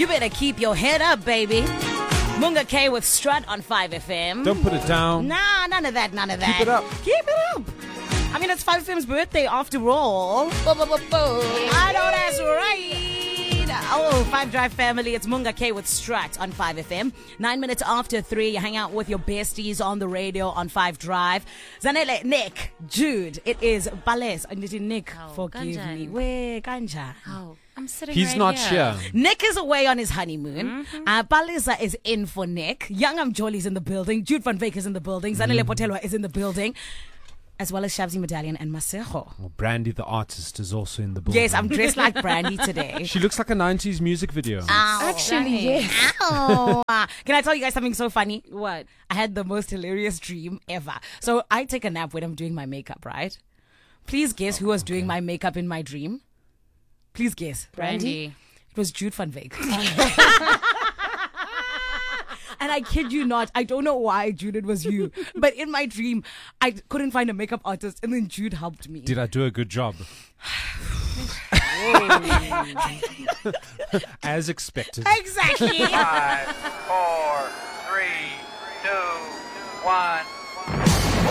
You better keep your head up, baby. Munga K with Strut on 5FM. Don't put it down. Nah, none of that. Keep it up. Keep it up. I mean, it's 5FM's birthday after all. I know that's right. Oh, 5 Drive family, it's Munga K with Strut on 5FM. 9 minutes after 3, you hang out with your besties on the radio on 5 Drive. Zanele, Nick, Jude, it is Bales. Nick, forgive me. Where, Kanja? Oh, I'm sitting He's right not here. here. Nick is away on his honeymoon. Balisa is in for Nick. Young Jolly's in the building. Jude Van Veek is in the building. Zanele Potelwa is in the building. As well as Shabzi Medallion and Masejo. Well, Brandy the artist is also in the building. Yes, I'm dressed like Brandy today. She looks like a 90s music video. Actually, yes. Ow. Can I tell you guys something so funny? What? I had the most hilarious dream ever. So I take a nap when I'm doing my makeup, right? Please guess who was doing my makeup in my dream? Please guess. Brandy. It was Jude Van Veek. And I kid you not, I don't know why, Jude, it was you. But in my dream, I couldn't find a makeup artist, and then Jude helped me. Did I do a good job? As expected. Exactly. 5, 4, 3, 2, 1.